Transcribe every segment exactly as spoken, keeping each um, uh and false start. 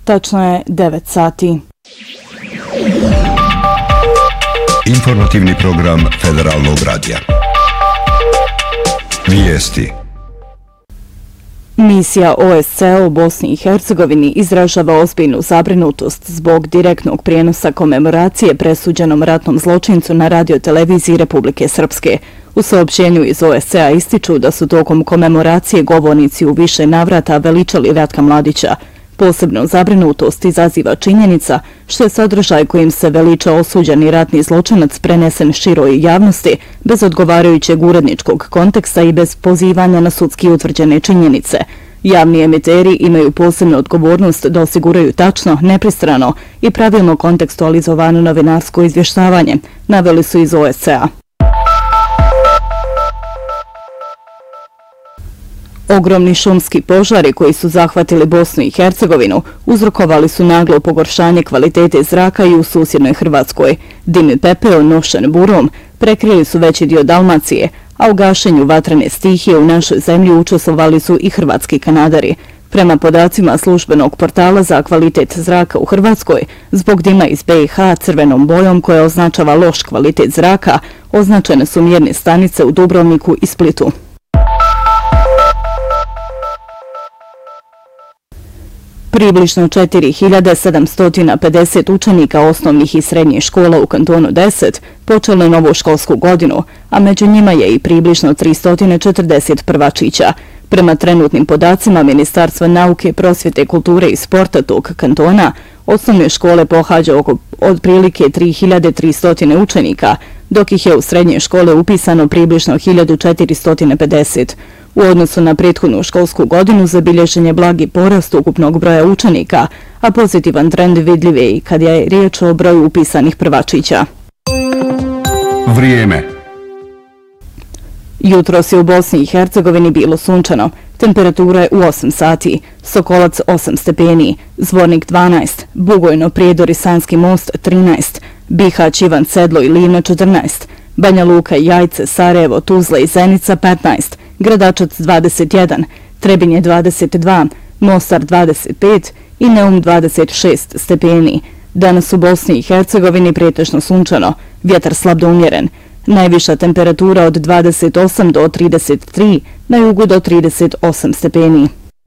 Tačno je devet sati. Informativni program Federalnog radija. Vijesti. Misija O S C E u Bosni i Hercegovini izražava ozbiljnu zabrinutost zbog direktnog prijenosa komemoracije presuđenom ratnom zločincu na radioteleviziji Republike Srpske. U saopštenju iz O S C A ističu da su tokom komemoracije govornici u više navrata veličali Ratka Mladića. Posebno zabrinutost izaziva činjenica što je sadržaj kojim se veliča osuđeni ratni zločinac prenesen široj javnosti bez odgovarajućeg uredničkog konteksta i bez pozivanja na sudski utvrđene činjenice. Javni emiteri imaju posebnu odgovornost da osiguraju tačno, nepristrano i pravilno kontekstualizovano novinarsko izvještavanje, naveli su iz O S C A. Ogromni šumski požari koji su zahvatili Bosnu i Hercegovinu uzrokovali su naglo pogoršanje kvalitete zraka i u susjednoj Hrvatskoj. Dim i pepeo nošen burom prekrili su veći dio Dalmacije, a u gašenju vatrene stihije u našoj zemlji učestvovali su i hrvatski kanadari. Prema podacima službenog portala za kvalitet zraka u Hrvatskoj, zbog dima iz B i H crvenom bojom koja označava loš kvalitet zraka, označene su mjerne stanice u Dubrovniku i Splitu. Približno četiri hiljade sedamsto pedeset učenika osnovnih i srednjih škola u kantonu deset počelo je novu školsku godinu, a među njima je i približno tristo četrdeset prvačića. Prema trenutnim podacima Ministarstva nauke, prosvjete, kulture i sporta tog kantona, osnovne škole pohađa oko otprilike tri hiljade tristo učenika, dok ih je u srednje škole upisano približno hiljadu četiristo pedeset. U odnosu na prethodnu školsku godinu zabilježen je blagi porast ukupnog broja učenika, a pozitivan trend vidljiv je i kad je riječ o broju upisanih prvačića. Vrijeme. Jutros je u Bosni i Hercegovini bilo sunčano. Temperatura je u osam sati. Sokolac osam stepeni, Zvornik dvanaest, Bugojno, Prijedor i Sanski most trinaest, Bihać, Ivan Sedlo i Livno četrnaest, Banja Luka, Jajce, Sarajevo, Tuzla i Zenica petnaest, Gradačac dvadeset jedan, Trebinje dvadeset dva, Mostar dvadeset pet i Neum dvadeset šest stepeni. Danas u Bosni i Hercegovini pretežno sunčano, vjetar slab do umjeren. Najviša temperatura od dvadeset osam do trideset tri, na jugu do trideset osam stepeni.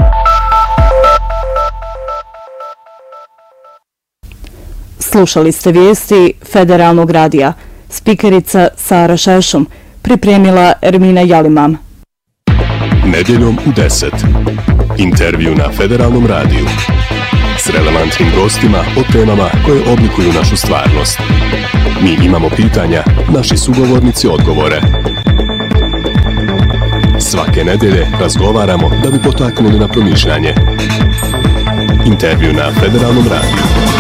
Slušali ste vijesti Federalnog radija. Spikerica Sara Šešum, pripremila Ermina Jalimam. Nedjeljom u deset. Intervju na Federalnom radiju. S relevantnim gostima o temama koje oblikuju našu stvarnost. Mi imamo pitanja, naši sugovornici odgovore. Svake nedjelje razgovaramo da bi potaknuli na promišljanje. Intervju na Federalnom radiju.